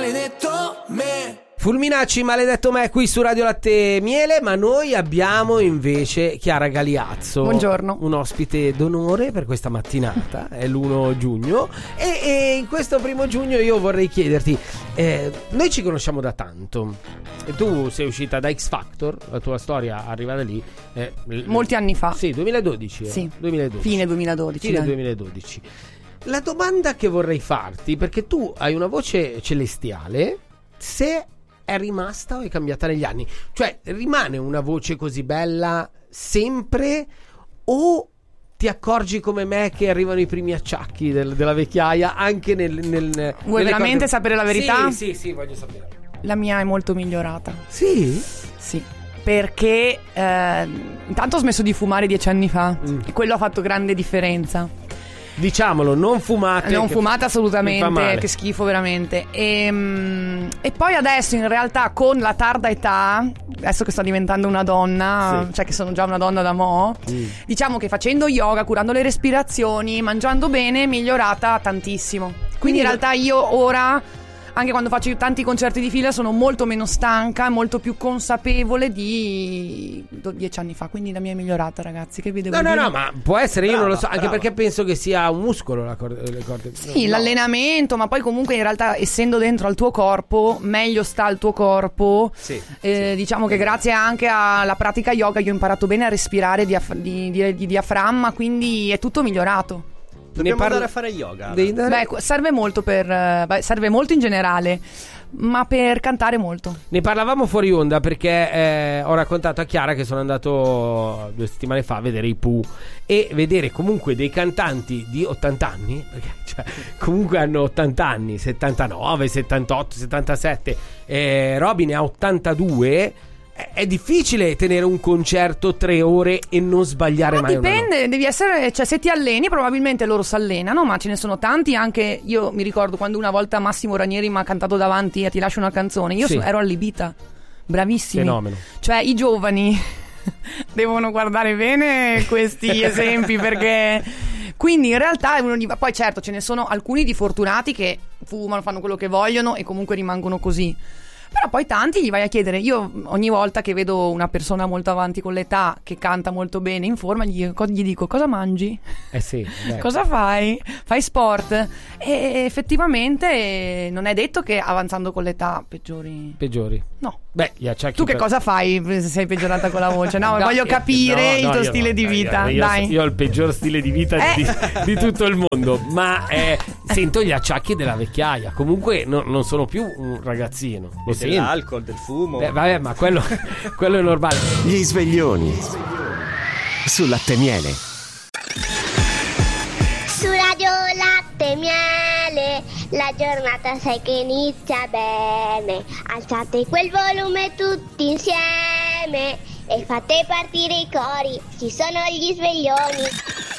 maledetto me. Fulminacci, maledetto me, qui su Radio Latte Miele. Ma noi abbiamo invece Chiara Galiazzo. Buongiorno. Un ospite d'onore per questa mattinata. È l'1 giugno e in questo 1 giugno io vorrei chiederti, noi ci conosciamo da tanto e tu sei uscita da X Factor, la tua storia arriva da lì, molti anni fa. Sì, 2012. Sì. 2012. Fine 2012. Fine 2012. La domanda che vorrei farti, perché tu hai una voce celestiale, se è rimasta o è cambiata negli anni? Cioè, rimane una voce così bella sempre o ti accorgi come me che arrivano i primi acciacchi della vecchiaia anche nel Vuoi veramente sapere la verità? Sì, voglio sapere. La mia è molto migliorata. Sì? Sì. Perché intanto ho smesso di fumare 10 anni fa e quello ha fatto grande differenza. Diciamolo, non fumate. Non fumate assolutamente, che schifo veramente. E poi adesso in realtà con la tarda età, adesso che sto diventando una donna, sì, cioè che sono già una donna da mo', diciamo che facendo yoga, curando le respirazioni, mangiando bene, è migliorata tantissimo. Quindi in realtà io ora, anche quando faccio tanti concerti di fila, sono molto meno stanca, molto più consapevole di 10 anni fa. Quindi la mia è migliorata, ragazzi. Che vi devo dire? No, ma può essere, io non lo so, anche perché penso che sia un muscolo le corde. Sì, l'allenamento, ma poi comunque in realtà essendo dentro al tuo corpo, meglio sta il tuo corpo. Sì, diciamo che grazie anche alla pratica yoga io ho imparato bene a respirare di diaframma, quindi è tutto migliorato. Dobbiamo andare a fare yoga. Beh, serve molto serve molto in generale, ma per cantare molto. Ne parlavamo fuori onda perché ho raccontato a Chiara che sono andato 2 settimane fa a vedere i Pooh e vedere comunque dei cantanti di 80 anni, perché cioè, comunque hanno 80 anni, 79, 78, 77, Robin ha 82. È difficile tenere un concerto 3 ore e non sbagliare mai. Dipende, devi essere, cioè se ti alleni probabilmente loro si allenano, ma ce ne sono tanti. Anche io mi ricordo quando una volta Massimo Ranieri mi ha cantato davanti a Ti lascio una canzone, io ero allibita. Bravissimi. Fenomeno. Cioè i giovani devono guardare bene questi esempi, perché quindi in realtà poi certo ce ne sono alcuni di fortunati che fumano, fanno quello che vogliono e comunque rimangono così. Però poi tanti gli vai a chiedere. Io ogni volta che vedo una persona molto avanti con l'età che canta molto bene, in forma, gli dico: cosa mangi? Sì, cosa fai? Fai sport? E effettivamente non è detto che avanzando con l'età peggiori. No. Beh, gli acciacchi. Tu che cosa fai se sei peggiorata con la voce? No, voglio capire il tuo stile di vita. Dai. Io ho il peggior stile di vita di tutto il mondo. Ma sento gli acciacchi della vecchiaia. Comunque non sono più un ragazzino. Lo sento. Dell'alcol, del fumo. Vabbè, ma quello è normale. Gli sveglioni su Latte Miele. Su Radio Latte Miele, la giornata sai che inizia bene. Alzate quel volume tutti insieme e fate partire i cori, ci sono gli sveglioni.